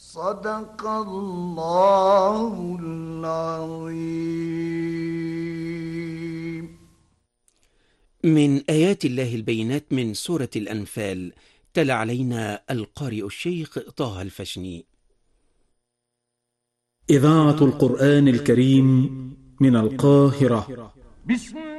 صدق الله العظيم. من آيات الله البينات من سورة الأنفال. تلا علينا القارئ الشيخ طه الفشني. إذاعة القرآن الكريم من القاهرة. بسم